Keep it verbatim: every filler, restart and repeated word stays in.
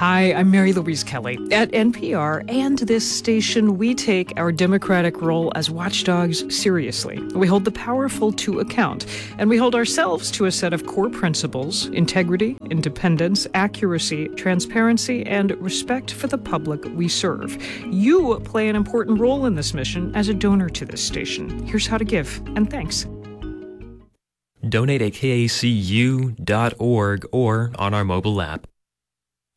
Hi, I'm Mary Louise Kelly. At N P R and this station, we take our democratic role as watchdogs seriously. We hold the powerful to account, and we hold ourselves to a set of core principles: integrity, independence, accuracy, transparency, and respect for the public we serve. You play an important role in this mission as a donor to this station. Here's how to give, and thanks. Donate at K A C U dot org or on our mobile app.